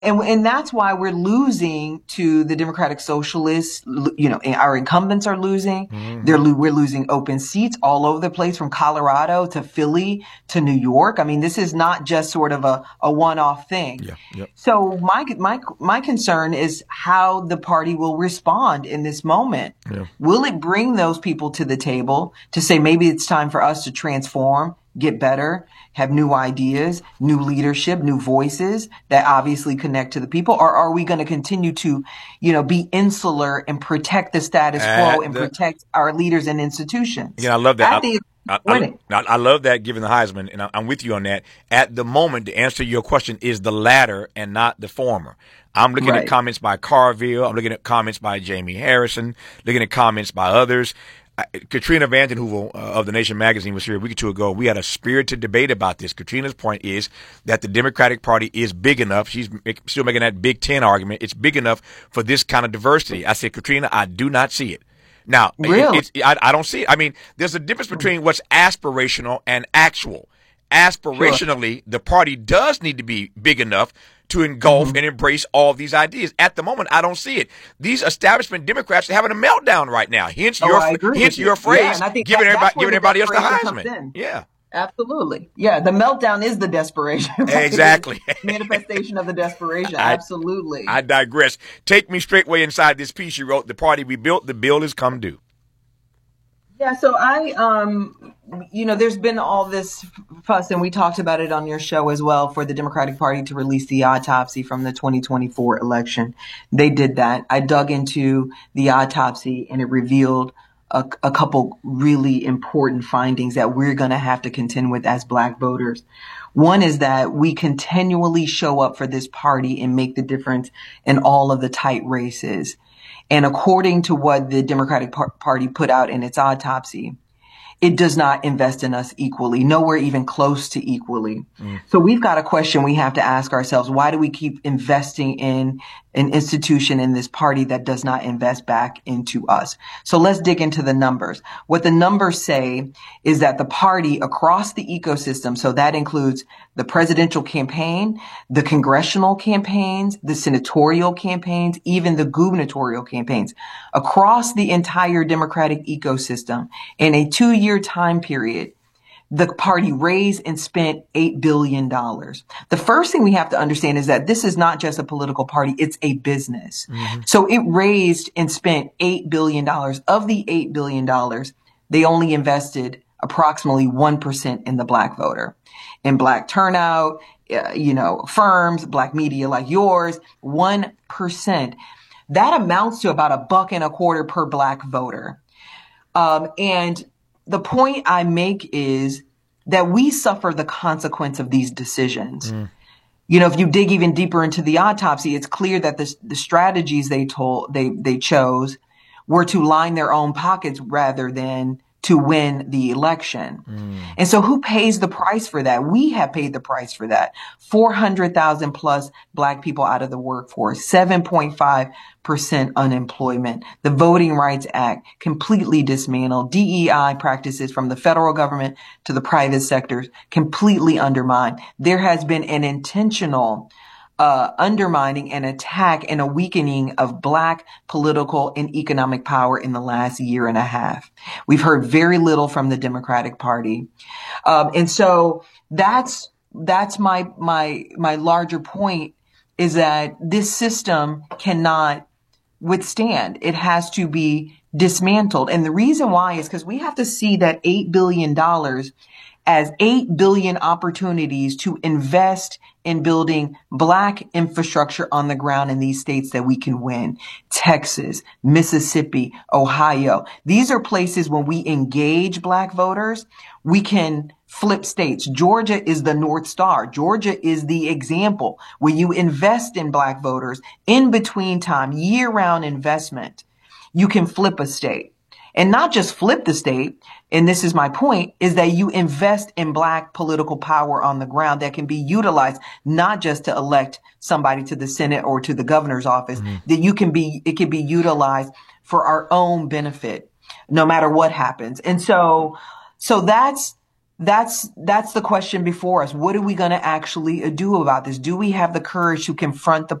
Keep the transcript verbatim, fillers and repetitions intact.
And, and that's why we're losing to the Democratic Socialists. You know, our incumbents are losing. Mm-hmm. They're, we're losing open seats all over the place, from Colorado to Philly to New York. I mean, this is not just sort of a, a one-off thing. Yeah, yep. So my, my, my concern is how the party will respond in this moment. Yeah. Will it bring those people to the table to say, maybe it's time for us to transform, get better, have new ideas, new leadership, new voices that obviously connect to the people? Or are we going to continue to, you know, be insular and protect the status At quo and the, protect our leaders and institutions? Yeah, I love that. At the, I, I, I, I love that, given the Heisman, and I, I'm with you on that. At the moment, the answer to your question is the latter and not the former. I'm looking right. at comments by Carville. I'm looking at comments by Jamie Harrison, looking at comments by others. Katrina Vanden Heuvel uh, of The Nation magazine was here a week or two ago. We had a spirited debate about this. Katrina's point is that the Democratic Party is big enough. She's make, still making that Big Ten argument. It's big enough for this kind of diversity. I said, Katrina, I do not see it. Now, really? it, it's, I, I don't see it. I mean, there's a difference between what's aspirational and actual. Aspirationally, sure. the party does need to be big enough to engulf mm-hmm. and embrace all these ideas. At the moment, I don't see it. These establishment Democrats are having a meltdown right now. Hence oh, your hence your phrase, yeah, giving that, everybody giving the everybody else the Heisman. Yeah. Absolutely. Yeah, the meltdown is the desperation. Right? Exactly. Manifestation of the desperation. I, Absolutely. I digress. Take me straightway inside this piece you wrote. The party we built, the bill has come due. Yeah, so I, um, you know, there's been all this fuss, and we talked about it on your show as well, for the Democratic Party to release the autopsy from the twenty twenty-four election. They did that. I dug into the autopsy, and it revealed a, a couple really important findings that we're going to have to contend with as Black voters. One is that we continually show up for this party and make the difference in all of the tight races. And according to what the Democratic Par- Party put out in its autopsy, it does not invest in us equally, nowhere even close to equally. Mm. So we've got a question we have to ask ourselves. Why do we keep investing in an institution in this party that does not invest back into us? So let's dig into the numbers. What the numbers say is that the party across the ecosystem, so that includes the presidential campaign, the congressional campaigns, the senatorial campaigns, even the gubernatorial campaigns, across the entire Democratic ecosystem in a two-year time period, the party raised and spent eight billion dollars. The first thing we have to understand is that this is not just a political party, it's a business. Mm-hmm. So it raised and spent eight billion dollars. Of the eight billion dollars, they only invested approximately one percent in the Black voter. In Black turnout, uh, you know, firms, Black media like yours, one percent. That amounts to about a buck and a quarter per Black voter. Um, and the point I make is that we suffer the consequence of these decisions. Mm. You know, if you dig even deeper into the autopsy, it's clear that the, the strategies they told they they chose were to line their own pockets rather than to win the election. Mm. And so who pays the price for that? We have paid the price for that. four hundred thousand plus Black people out of the workforce, seven point five percent unemployment, the Voting Rights Act completely dismantled, D E I practices from the federal government to the private sectors completely undermined. There has been an intentional Uh, undermining and attack and a weakening of Black political and economic power in the last year and a half. We've heard very little from the Democratic Party. Um, and so that's, that's my, my, my larger point is that this system cannot withstand. It has to be dismantled. And the reason why is because we have to see that eight billion dollars as eight billion opportunities to invest in building Black infrastructure on the ground in these states that we can win. Texas, Mississippi, Ohio. These are places when we engage Black voters, we can flip states. Georgia is the North Star. Georgia is the example. When you invest in Black voters in between time, year-round investment, you can flip a state. And not just flip the state, and this is my point, is that you invest in Black political power on the ground that can be utilized not just to elect somebody to the Senate or to the governor's office, mm-hmm. that you can be, it can be utilized for our own benefit, no matter what happens. And so, so that's, that's that's the question before us. What are we going to actually do about this? Do we have the courage to confront the